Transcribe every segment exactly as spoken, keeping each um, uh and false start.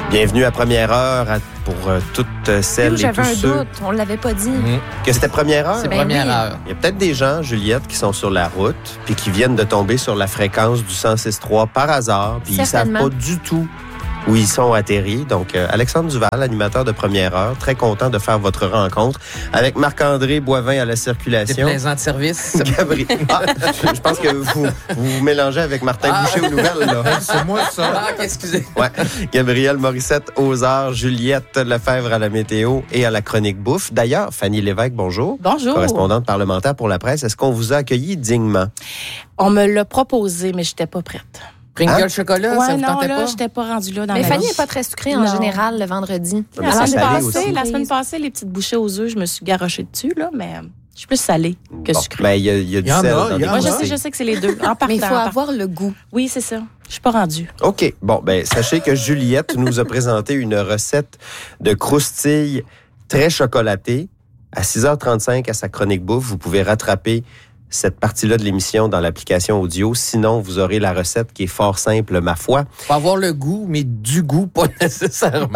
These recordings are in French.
Bienvenue à Première Heure à, pour euh, toutes celles oui, et tous ceux... J'avais un doute, on ne l'avait pas dit. Mmh. Que c'était Première Heure? C'est ben Première oui. Heure. Il y a peut-être des gens, Juliette, qui sont sur la route puis qui viennent de tomber sur la fréquence du cent six trois par hasard puis ils ne savent pas du tout où ils sont atterris. Donc, euh, Alexandre Duval, animateur de Première Heure, très content de faire votre rencontre avec Marc-André Boivin à la circulation. Déplaisant de service. Gabriel. Ah, je pense que vous vous, vous mélangez avec Martin Ah. Boucher aux nouvelles, là. C'est moi, ça. Ah, excusez. Ouais. Gabriel Morissette aux arts, Juliette Lefebvre à la météo et à la chronique bouffe. D'ailleurs, Fanny Lévesque, bonjour. Bonjour. Correspondante parlementaire pour la presse. Est-ce qu'on vous a accueilli dignement? On me l'a proposé, mais j'étais pas prête. Pringle Hein? chocolat, ouais, ça vous non, tentait là, pas? j'étais pas rendue là dans Mais la Fanny vie. n'est pas très sucrée en Non. général le vendredi. Mais La c'est semaine, salé passée, aussi. la semaine passée, les petites bouchées aux œufs, je me suis garochée dessus, là, mais euh, je suis plus salée que Bon, sucrée. ben, il y a, il y a du Il y en sel a, dans il y des en Moi, je croustilles. sais, je sais que c'est les deux. En partant, Mais il faut en partant. avoir le goût. Oui, c'est ça. Je suis pas rendue. OK. Bon, ben, sachez que Juliette nous a présenté une recette de croustilles très chocolatées. À six heures trente-cinq, à sa chronique bouffe, vous pouvez rattraper cette partie-là de l'émission dans l'application audio. Sinon, vous aurez la recette qui est fort simple, ma foi. Faut avoir le goût, mais du goût, pas nécessairement.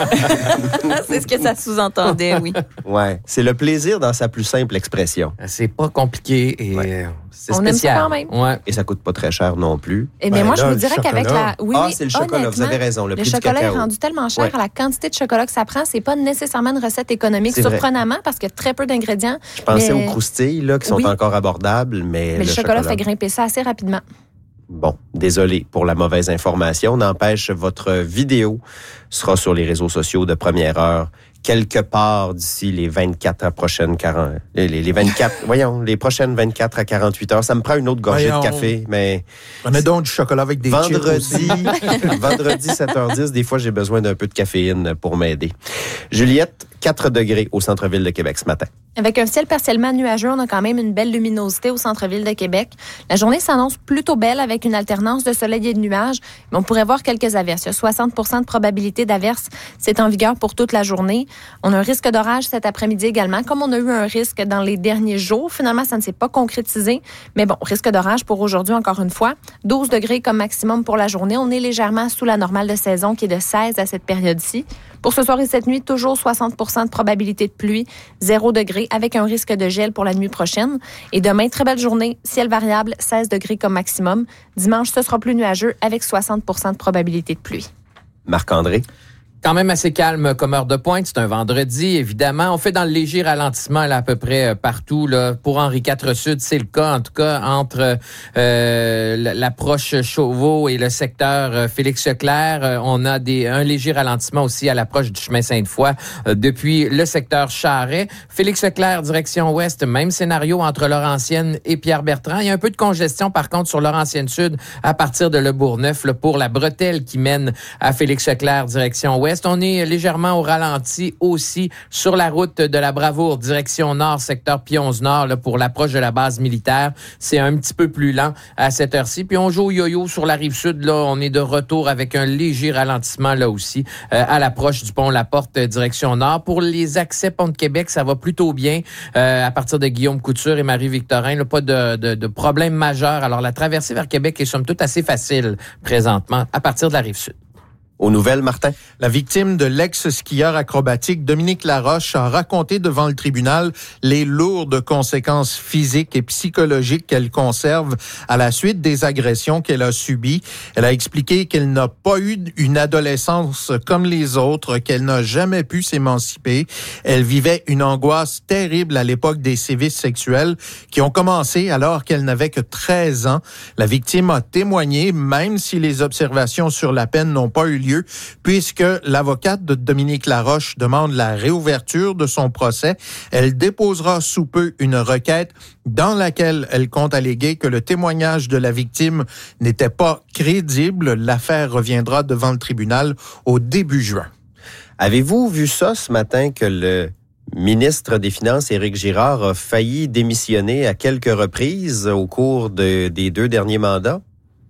C'est ce que ça sous-entendait, oui. Ouais. C'est le plaisir dans sa plus simple expression. C'est pas compliqué et Ouais. euh, c'est On aime ça spécial. quand même. Ouais. Et ça coûte pas très cher non plus. Et mais Ben moi, là, je vous le dirais qu'avec chocolat. la. Oui, ah, oui, c'est le chocolat. Vous honnêtement, avez raison. Le, Le prix chocolat du est cacao. rendu tellement cher Ouais. à la quantité de chocolat que ça prend, c'est pas nécessairement une recette économique. C'est vrai. Surprenamment, parce qu'il y a très peu d'ingrédients. Je pensais mais- aux croustilles là, qui sont Oui. encore abordables, mais, Mais le, chocolat, fait grimper ça assez rapidement. Bon, désolé pour la mauvaise information. N'empêche, votre vidéo sera sur les réseaux sociaux de Première Heure quelque part d'ici les vingt-quatre prochaines quarante les, les vingt-quatre voyons, les prochaines vingt-quatre à quarante-huit heures. Ça me prend une autre gorgée Voyons. de café, mais Prenez donc du chocolat avec des chips aussi. vendredi, vendredi sept heures dix, des fois j'ai besoin d'un peu de caféine pour m'aider. Juliette, quatre degrés au centre-ville de Québec ce matin. Avec un ciel partiellement nuageux, on a quand même une belle luminosité au centre-ville de Québec. La journée s'annonce plutôt belle avec une alternance de soleil et de nuages, mais on pourrait voir quelques averses. Il y a soixante pour cent de probabilité d'averses. C'est en vigueur pour toute la journée. On a un risque d'orage cet après-midi également, comme on a eu un risque dans les derniers jours. Finalement, ça ne s'est pas concrétisé, mais bon, risque d'orage pour aujourd'hui encore une fois. douze degrés comme maximum pour la journée. On est légèrement sous la normale de saison qui est de seize à cette période-ci. Pour ce soir et cette nuit, toujours soixante pour cent de probabilité de pluie, zéro degré, avec un risque de gel pour la nuit prochaine. Et demain, très belle journée, ciel variable, seize degrés comme maximum. Dimanche, ce sera plus nuageux, avec soixante pour cent de probabilité de pluie. Marc-André. Quand même assez calme comme heure de pointe. C'est un vendredi, évidemment. On fait dans le léger ralentissement là, à peu près partout. Là. Pour Henri quatre Sud, c'est le cas, en tout cas, entre euh, l'approche Chauveau et le secteur euh, Félix-Leclerc. Euh, on a des, un léger ralentissement aussi à l'approche du chemin Sainte-Foy euh, depuis le secteur Charret. Félix-Leclerc, direction ouest, même scénario entre Laurentienne et Pierre-Bertrand. Il y a un peu de congestion, par contre, sur Laurentienne Sud à partir de Le Bourgneuf là, pour la bretelle qui mène à Félix-Leclerc, direction ouest. On est légèrement au ralenti aussi sur la route de la Bravoure, direction nord, secteur Pionze-Nord, là, pour l'approche de la base militaire. C'est un petit peu plus lent à cette heure-ci. Puis on joue au yo-yo sur la Rive-Sud. Là, on est de retour avec un léger ralentissement là aussi euh, à l'approche du pont La Porte, direction nord. Pour les accès Pont de Québec, ça va plutôt bien euh, à partir de Guillaume Couture et Marie-Victorin. Là, pas de, de, de problème majeur. Alors, la traversée vers Québec est somme toute assez facile présentement à partir de la Rive-Sud. Aux nouvelles, Martin. La victime de l'ex-skieur acrobatique Dominique Laroche a raconté devant le tribunal les lourdes conséquences physiques et psychologiques qu'elle conserve à la suite des agressions qu'elle a subies. Elle a expliqué qu'elle n'a pas eu une adolescence comme les autres, qu'elle n'a jamais pu s'émanciper. Elle vivait une angoisse terrible à l'époque des sévices sexuels qui ont commencé alors qu'elle n'avait que treize ans. La victime a témoigné, même si les observations sur la peine n'ont pas eu lieu, puisque l'avocate de Dominique Laroche demande la réouverture de son procès. Elle déposera sous peu une requête dans laquelle elle compte alléguer que le témoignage de la victime n'était pas crédible. L'affaire reviendra devant le tribunal au début juin. Avez-vous vu ça ce matin que le ministre des Finances, Éric Girard, a failli démissionner à quelques reprises au cours de, des deux derniers mandats?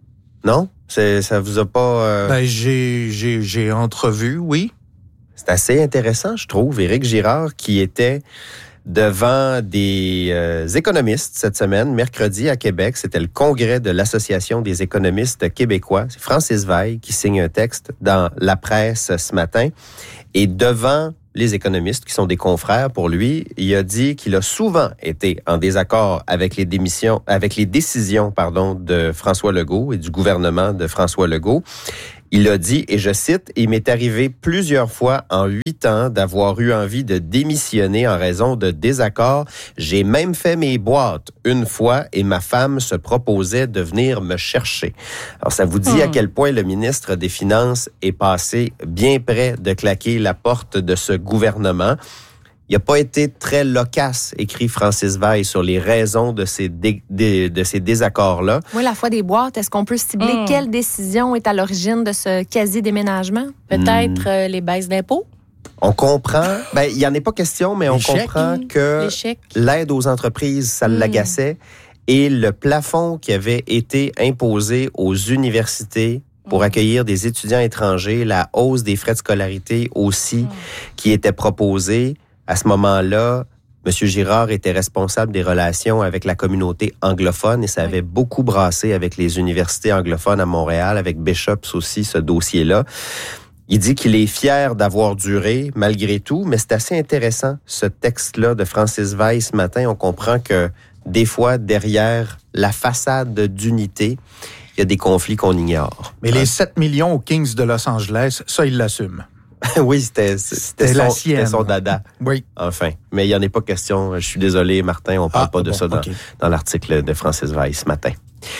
Non? C'est, ça vous a pas... Euh... Ben, j'ai, j'ai, j'ai entrevu, oui. C'est assez intéressant, je trouve. Éric Girard, qui était devant des euh, économistes cette semaine, mercredi à Québec. C'était le congrès de l'Association des économistes québécois. C'est Francis Veil qui signe un texte dans la presse ce matin. Et devant les économistes, qui sont des confrères pour lui, il a dit qu'il a souvent été en désaccord avec les démissions, avec les décisions, pardon, de François Legault et du gouvernement de François Legault. Il a dit, et je cite, « Il m'est arrivé plusieurs fois en huit ans d'avoir eu envie de démissionner en raison de désaccords. J'ai même fait mes boîtes une fois et ma femme se proposait de venir me chercher. » Alors, ça vous dit mmh. à quel point le ministre des Finances est passé bien près de claquer la porte de ce gouvernement. Il n'a pas été très loquace, écrit Francis Veil, sur les raisons de ces, dé, de, de ces désaccords-là. Oui, la foi des boîtes, est-ce qu'on peut cibler mmh. quelle décision est à l'origine de ce quasi-déménagement? Peut-être mmh. euh, les baisses d'impôts? On comprend, ben il n'y en a pas question, mais on les comprend chèques, que l'aide aux entreprises, ça mmh. l'agaçait. Et le plafond qui avait été imposé aux universités pour accueillir des étudiants étrangers, la hausse des frais de scolarité aussi mmh. qui était proposée. À ce moment-là, M. Girard était responsable des relations avec la communauté anglophone et ça avait beaucoup brassé avec les universités anglophones à Montréal, avec Bishops aussi, ce dossier-là. Il dit qu'il est fier d'avoir duré malgré tout, mais c'est assez intéressant, ce texte-là de Francis Veil ce matin. On comprend que des fois, derrière la façade d'unité, il y a des conflits qu'on ignore. Mais les sept millions aux Kings de Los Angeles, ça, il l'assume. Oui, c'était, c'était, c'était, son, la sienne. c'était son dada. Oui. Enfin. Mais il n'y en a pas question. Je suis désolé, Martin, on ne parle ah, pas de bon, ça dans, okay. dans l'article de Francis Veil ce matin.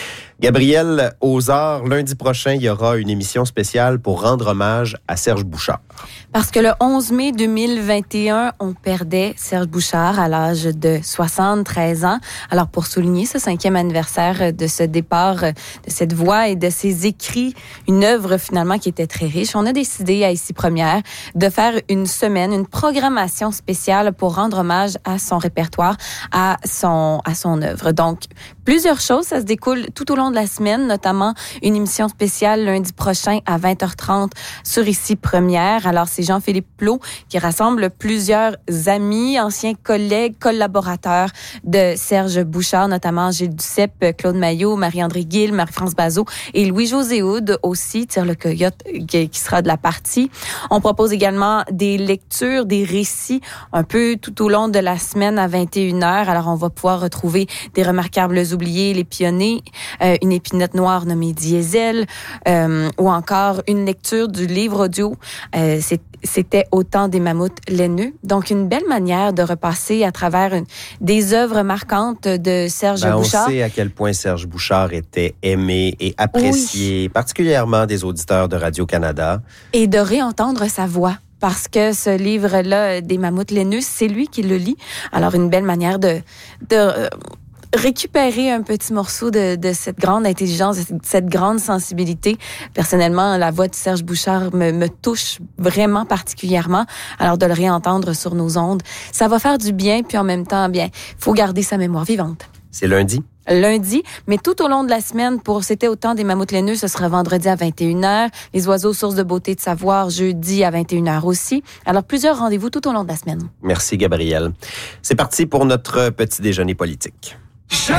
Gabriel, aux arts, lundi prochain, il y aura une émission spéciale pour rendre hommage à Serge Bouchard. Parce que le onze mai deux mille vingt et un, on perdait Serge Bouchard à l'âge de soixante-treize ans. Alors, pour souligner ce cinquième anniversaire de ce départ, de cette voix et de ses écrits, une œuvre finalement qui était très riche, on a décidé à Ici Première de faire une semaine, une programmation spéciale pour rendre hommage à son répertoire, à son, à son œuvre. Donc, plusieurs choses, ça se découle tout au long de la semaine, notamment une émission spéciale lundi prochain à vingt heures trente sur Ici Première. Alors, c'est Jean-Philippe Plot qui rassemble plusieurs amis, anciens collègues, collaborateurs de Serge Bouchard, notamment Gilles Duceppe, Claude Maillot, Marie-André Gill, Marie-France Bazot et Louis-José Houd aussi, tire le coyote qui sera de la partie. On propose également des lectures, des récits un peu tout au long de la semaine à vingt et une heures. Alors, on va pouvoir retrouver des remarquables oubliés, les pionniers, euh, une épinette noire nommée Diesel, euh, ou encore une lecture du livre audio. Euh, c'est C'était Au temps des mammouths laineux. Donc, une belle manière de repasser à travers une, des œuvres marquantes de Serge ben, Bouchard. On sait à quel point Serge Bouchard était aimé et apprécié, oui. particulièrement des auditeurs de Radio-Canada. Et de réentendre sa voix. Parce que ce livre-là, des mammouths laineux, c'est lui qui le lit. Alors, une belle manière de... de euh, récupérer un petit morceau de, de cette grande intelligence, de cette grande sensibilité. Personnellement, la voix de Serge Bouchard me, me touche vraiment particulièrement. Alors, de le réentendre sur nos ondes, ça va faire du bien, puis en même temps, bien, il faut garder sa mémoire vivante. C'est lundi? Lundi, mais tout au long de la semaine, pour C'était au temps des mammouths laineux, ce sera vendredi à vingt et une heures. Les oiseaux, source de beauté de savoir, jeudi à vingt et une heures aussi. Alors, plusieurs rendez-vous tout au long de la semaine. Merci, Gabrielle. C'est parti pour notre petit déjeuner politique.